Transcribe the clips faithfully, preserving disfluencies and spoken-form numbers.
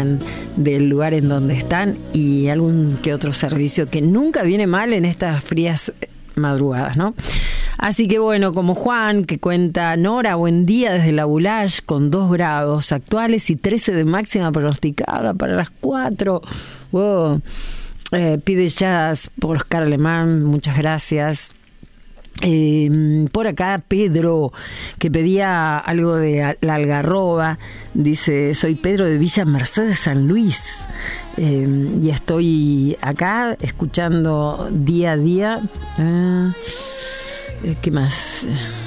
del lugar en donde están y algún que otro servicio que nunca viene mal en estas frías madrugadas, ¿no? Así que bueno, como Juan, que cuenta: Nora, buen día desde la Boulage, con dos grados actuales y trece de máxima pronosticada para las cuatro. Wow. Eh, pide jazz por Oscar Alemán, muchas gracias. Eh, por acá Pedro, que pedía algo de la Algarroba, dice: soy Pedro de Villa Mercedes, San Luis, eh, y estoy acá escuchando día a día. eh, ¿qué más?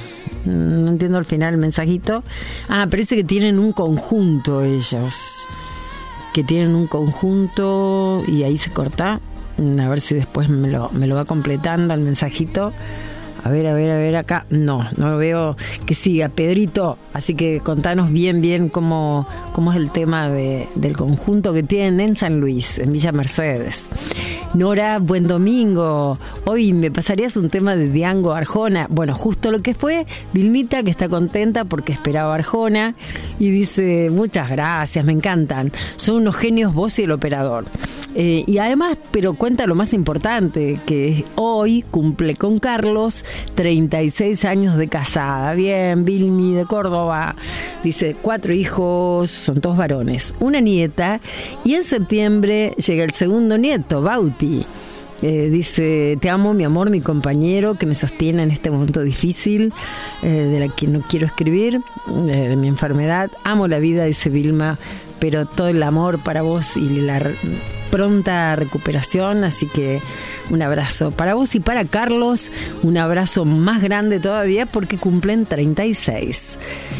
No entiendo al final el mensajito. Ah, parece que tienen un conjunto ellos, que tienen un conjunto y ahí se corta. A ver si después me lo, me lo va completando el mensajito. A ver, a ver, a ver acá. No, no veo que siga, Pedrito. Así que contanos bien, bien cómo, cómo es el tema de, del conjunto que tienen en San Luis, en Villa Mercedes. Nora, buen domingo. Hoy me pasarías un tema de Diango Arjona. Bueno, justo lo que fue. Vilmita, que está contenta porque esperaba Arjona. Y dice: muchas gracias, me encantan. Son unos genios vos y el operador. Eh, y además, pero cuenta lo más importante, que hoy cumple con Carlos treinta y seis años de casada. Bien, Vilmi de Córdoba. Dice: cuatro hijos, son todos varones, una nieta, y en septiembre llega el segundo nieto, Bauti. Eh, dice: te amo, mi amor, mi compañero que me sostiene en este momento difícil, eh, de la que no quiero escribir, eh, de mi enfermedad. Amo la vida, dice Vilma, pero todo el amor para vos y la re- pronta recuperación. Así que un abrazo para vos y para Carlos, un abrazo más grande todavía porque cumplen treinta y seis.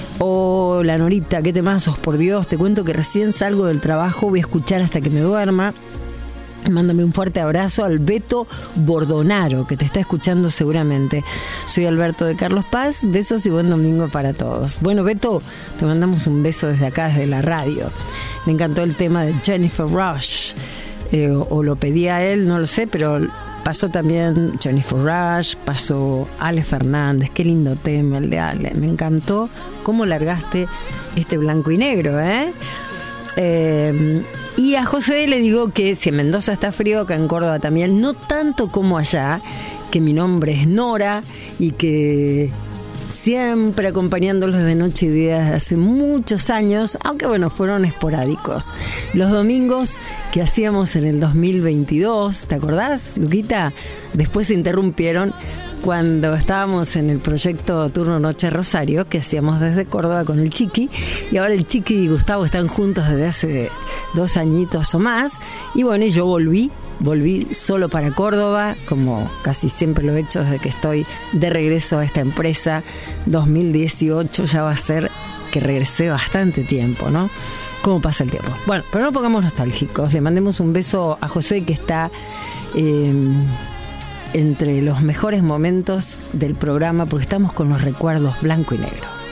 Hola Norita, qué temazos, por Dios. Te cuento que recién salgo del trabajo, voy a escuchar hasta que me duerma. Mándame un fuerte abrazo al Beto Bordonaro, que te está escuchando seguramente. Soy Alberto de Carlos Paz. Besos y buen domingo para todos. Bueno, Beto, te mandamos un beso desde acá, desde la radio. Me encantó el tema de Jennifer Rush, eh, o, o lo pedía él, no lo sé, pero pasó también Jennifer Rush, pasó Ale Fernández. Qué lindo tema el de Ale. Me encantó cómo largaste este blanco y negro, ¿eh? Eh, y a José le digo que si en Mendoza está frío, acá en Córdoba también, no tanto como allá, que mi nombre es Nora y que siempre acompañándolos de noche y día desde hace muchos años, aunque bueno, fueron esporádicos. Los domingos que hacíamos en el dos mil veintidós, ¿te acordás, Luquita? Después se interrumpieron cuando estábamos en el proyecto Turno Noche Rosario, que hacíamos desde Córdoba con el Chiqui, y ahora el Chiqui y Gustavo están juntos desde hace dos añitos o más, y bueno, y yo volví, volví solo para Córdoba, como casi siempre lo he hecho desde que estoy de regreso a esta empresa. Dos mil dieciocho ya va a ser que regresé bastante tiempo, ¿no? ¿Cómo pasa el tiempo? Bueno, pero no pongamos nostálgicos, le mandemos un beso a José, que está Eh, entre los mejores momentos del programa, porque estamos con los recuerdos blanco y negro.